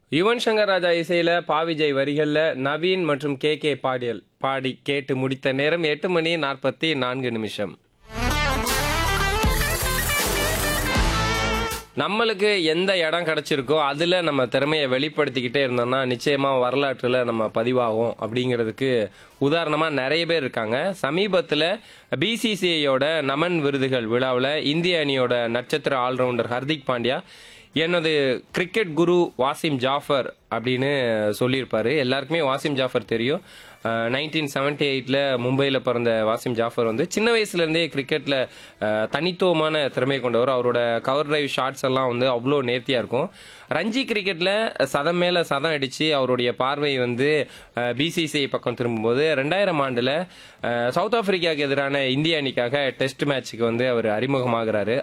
யுவன் சங்கர் ராஜா இசையில பாவிஜய் வரிகள்ல நவீன் மற்றும் கே பாடி கேட்டு முடித்த நேரம் 8 மணி 44 நிமிஷம். நம்மளுக்கு எந்த இடம் கிடைச்சிருக்கோ அதுல நம்ம திறமையை வெளிப்படுத்திக்கிட்டே இருந்தோம்னா நிச்சயமா வரலாற்றுல நம்ம பதிவாகும் அப்படிங்கிறதுக்கு உதாரணமா நிறைய பேர் இருக்காங்க. சமீபத்துல பிசிசிஐயோட நமன் விருதுகள் விழாவில் இந்திய அணியோட நட்சத்திர ஆல்ரவுண்டர் ஹர்திக் பாண்டியா எனது கிரிக்கெட் குரு வாசிம் ஜாஃபர் அப்படின்னு சொல்லியிருப்பாரு. எல்லாருக்குமே வாசிம் ஜாஃபர் தெரியும். 1978 மும்பையில் பிறந்த வாசிம் ஜாஃபர் வந்து சின்ன வயசுலேருந்தே கிரிக்கெட்டில் தனித்துவமான திறமை கொண்டவர். அவரோட கவர் டிரைவ் ஷாட்ஸ் எல்லாம் வந்து அவ்வளோ நேர்த்தியாக இருக்கும். ரஞ்சி கிரிக்கெட்டில் சதம் மேலே சதம் அடித்து அவருடைய பார்வை வந்து பிசிசிஐ பக்கம் திரும்பும்போது 2000 ஆண்டில் சவுத் ஆப்பிரிக்காவுக்கு எதிரான இந்திய அணிக்காக டெஸ்ட் மேட்சுக்கு வந்து அவர் அறிமுகமாகிறாரு.